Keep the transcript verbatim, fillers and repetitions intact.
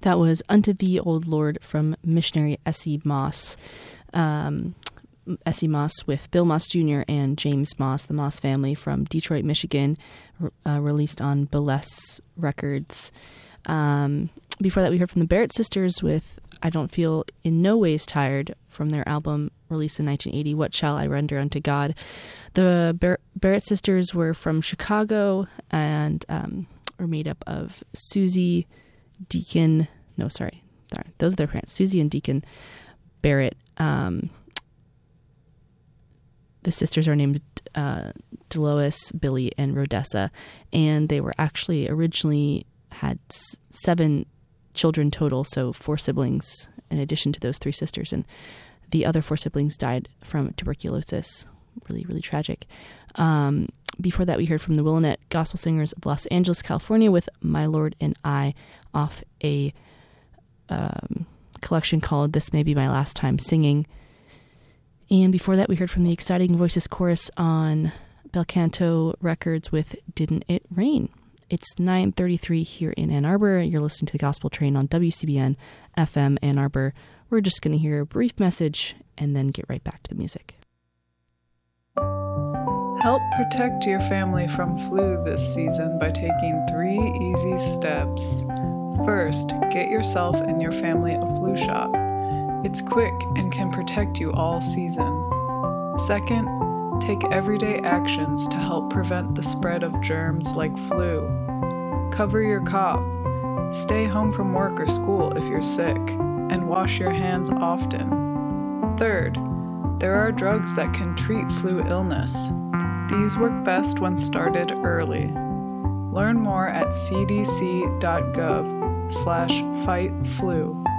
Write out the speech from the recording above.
That was Unto Thee, Old Lord from missionary Essie Moss. Um, Essie Moss with Bill Moss Junior and James Moss, the Moss family from Detroit, Michigan, uh, released on Belless Records. Um, before that, we heard from the Barrett Sisters with I Don't Feel in No Ways Tired from their album released in nineteen eighty, What Shall I Render Unto God? The Bar- Barrett Sisters were from Chicago and um, were made up of Susie, Deacon, no, sorry, sorry, those are their parents, Susie and Deacon Barrett. Um, the sisters are named uh, Delois, Billy, and Rhodessa, and they were actually originally had s- seven children total, so four siblings in addition to those three sisters, and the other four siblings died from tuberculosis. Really, really tragic. Um, before that, we heard from the Willamette Gospel Singers of Los Angeles, California, with My Lord and I off a um, collection called This May Be My Last Time Singing. And before that, we heard from the Exciting Voices Chorus on Bel Canto Records with Didn't It Rain? It's nine thirty-three here in Ann Arbor. You're listening to the Gospel Train on W C B N F M Ann Arbor. We're just going to hear a brief message and then get right back to the music. Help protect your family from flu this season by taking three easy steps. First, get yourself and your family a flu shot. It's quick and can protect you all season. Second, take everyday actions to help prevent the spread of germs like flu. Cover your cough. Stay home from work or school if you're sick, and wash your hands often. Third, there are drugs that can treat flu illness. These work best when started early. Learn more at c d c dot gov slash fight flu.